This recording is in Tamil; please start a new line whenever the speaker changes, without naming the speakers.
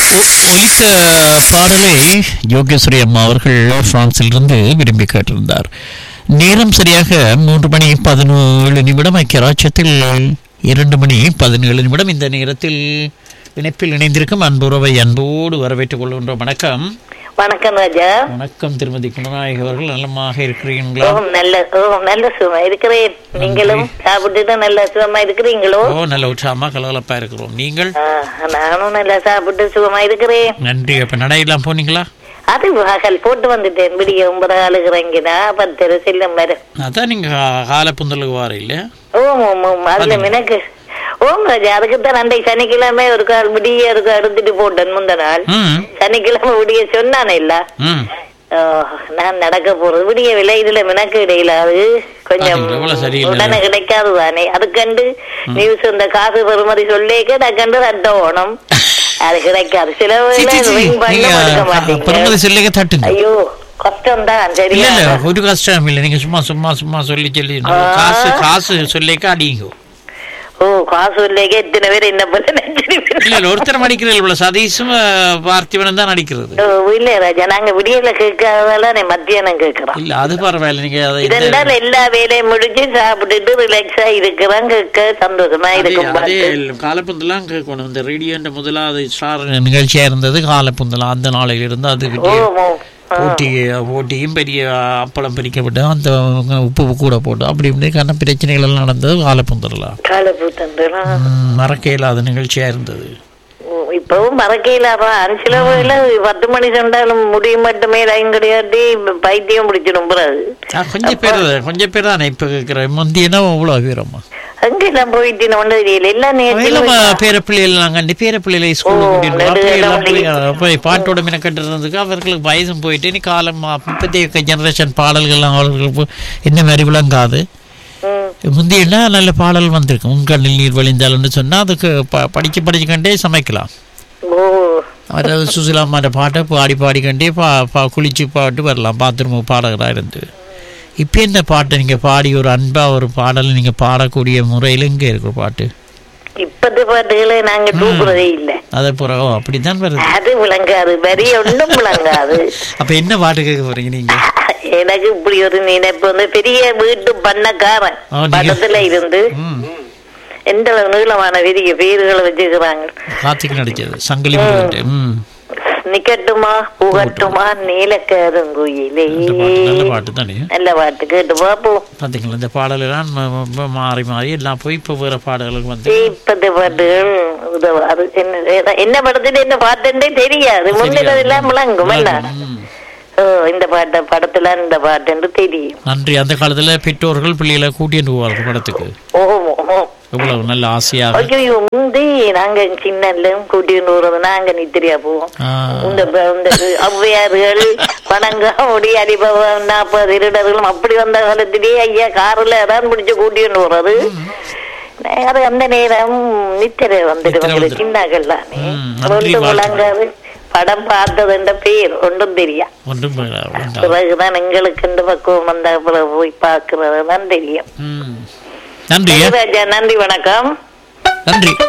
ஒலித்த பாடலை யோகேஸ்வரி அம்மா அவர்கள் பிரான்சிலிருந்து விரும்பி கேட்டிருந்தார். நேரம் சரியாக 3:17 ஐக்கிய ராஜ்யத்தில் 2:17. இந்த நேரத்தில் இணைப்பில் இணைந்திருக்கும் அன்புறவை அன்போடு வரவேற்றுக் கொள்கின்றோம். வணக்கம்.
வணக்கம் ராஜா.
வணக்கம் திருமதி குணநாயகி அவர்கள். நலமாக இருக்கிறீங்களா?
நல்ல சுகமா இருக்கிறேன். நீங்களும் சாப்பிட்டுட்டு நல்ல சுகமா இருக்கிறீங்களோ?
நல்ல உற்சாகமா கலகலப்பா இருக்கிறோம். நீங்கள்?
நானும் நல்லா சாப்பிட்டு சுகமா இருக்கிறேன்.
நன்றி. அப்ப நடையெல்லாம் போனீங்களா?
அது பகல் போட்டு வந்துட்டேன். விடிய 9 ஆளுக்குறங்கினா 10 செல்லும் வரும்.
அதான் நீங்க கால புந்தலுக்கு வார இல்ல?
அதுல எனக்கு ராஜா, அதுக்குத்தான் அன்றை சனிக்கிழமை ஒரு கால் விடிய எடுத்துட்டு போட்டேன். முந்த நாள் சனிக்கிழமை விடிய சொன்னானே இல்ல, நான் நடக்க போறது விடிய விலை. இதுல எனக்கு இடையில அது கொஞ்சம் உடனே கிடைக்காது தானே. அதுக்கண்டு நியூஸ் இந்த காசு பெறுமதி சொல்லிக்க டக்கண்டு ரத்த ஓணும். அது கிடைக்காது. சில ஐயோ கஷ்டம் தான். சரி,
ஒரு கஷ்டம் இல்ல. நீங்க சும்மா சும்மா சும்மா சொல்லி காசு சொல்லிக்க அடிங்க.
காசு இல்லையே எத்தனை பேர் என்ன பண்ண
ஒருத்தர் அடிக்கிறது சதீஷும் பார்த்திபனும் தான் அடிக்கிறது.
இல்ல ராஜா, நாங்க விடியல கேட்காததால மத்தியானம் கேட்கிறோம்.
இல்ல அது பரவாயில்ல. நீங்க
இதெல்லாம் எல்லா வேலையும் முடிஞ்சு சாப்பிட்டுட்டு ரிலாக்ஸா இருக்கிறோம். கேட்க சந்தோஷமா இருக்கும்.
அதே காலப்புந்தெல்லாம் கேட்கணும். இந்த ரேடியோ முதலாவது ஸ்டார் நிகழ்ச்சியா இருந்தது காலப்புந்தலாம். அந்த நாளையில இருந்து அது போட்டியும் பெரிய அப்பளம் பிரிக்கப்பட்டு அந்த உப்பு கூட போட்டு அப்படி இப்படி பிரச்சனைகள் எல்லாம் நடந்தது காலப்புந்தலாம். மறக்க இல்லாத நிகழ்ச்சியா இருந்தது.
இப்பவும் மறக்க இல்லாதான். சில வேலை 10 மணி சொன்னாலும் முடியும் மட்டுமே லைன் கிடையாது. பைத்தியம் பிடிச்சிடும்.
கொஞ்சம் பேர் தானே இப்ப கேட்கிற. முந்தியனா அவ்வளவு வீரமா
அங்கெல்லாம் போயிட்டு ஒண்ணு தெரியல. எல்லாம்
பேரப்பிள்ளைகள் பேரப்பிள்ளைகளை ஸ்கூல் பாட்டோட மினக்கட்டுறதுக்கு அவர்களுக்கு வயசும் போயிட்டு நீ காலம் இப்பத்திய ஜெனரேஷன் பாடல்கள்லாம் அவர்களுக்கு என்ன மாதிரி விளங்காது. முந்தியன்னா நல்ல பாடல் வந்திருக்கு. உங்கண்ணில் நீர் வழிந்தாள்னு சொன்னா அதுக்கு படிச்சுக்கண்டே சமைக்கலாம். அதாவது சுசிலாமாட்ட பாட்டை பாடிக்கண்டே குளிச்சு பாட்டு வரலாம். பாத்ரூம் பாடகராக இருந்து. இப்போ இந்த பாட்டை நீங்க பாடி ஒரு அன்பா ஒரு பாடல் நீங்க பாடக்கூடிய முறையில இங்க இருக்கிற பாட்டு
இப்பத்து பாட்டுகளை நாங்க தூக்குறதே இல்ல.
அதை பிறகு அப்படித்தான் வருது.
அது விளங்காது. பெரிய ஒன்றும் விளங்காது.
அப்ப என்ன பாட்டு கேட்க போறீங்க நீங்க?
எனக்கு இப்படி ஒரு நினைப்பு வந்து பெரிய வீட்டு பண்ணக்காரன் படத்துல இருந்து எந்த நீளமான பெரிய பேருகளை வச்சுக்கிறாங்க.
கார்த்திக் நடிச்சது சங்கிலி.
நிக்கட்டுமா புகட்டுமா நீலக்கருங்குயிலே.
நல்ல பாட்டு தானே.
நல்ல பாட்டு கேட்டு பாப்போம்.
பாத்தீங்களா இந்த பாடல் எல்லாம் மாறி மாறி எல்லாம் போய் இப்ப வேற பாடல்களுக்கு வந்து
இப்பத்த பாட்டுகள் உதவாது. என்ன படத்துல என்ன பாட்டுன்னே தெரியாது. முன்னெல்லாம் விளங்கும் அல்ல. இந்த பாட்டு படத்துல இந்த பாட்டு என்று தெரியும்.
நன்றி. அந்த காலத்துல பெற்றோர்கள் பிள்ளைகளை கூட்டிட்டு போவார்கள் படத்துக்கு. எவ்வளவு நல்ல ஆசையாக.
முந்தி நாங்க சின்னலும் கூட்டிட்டு போறது. நாங்க நித்திரியா போவோம். இந்த ஔவையார்கள் பணங்காமுடி அடிபவம் 40 திருடர்களும் அப்படி வந்த காலத்திலேயே ஐயா காரில் தான் பிடிச்சு கூட்டிட்டு போறது. அது அந்த நேரம் நித்திரை வந்துட்டு சின்னகள் தானே விளங்காது. படம் பார்த்தது என்ற பேர் ஒன்றும் தெரியா. பிறகுதான் எங்களுக்கு இந்த பக்குவம் வந்த போய் பார்க்கறது தான் தெரியும்.
நன்றி.
நன்றி. வணக்கம்.
நன்றி.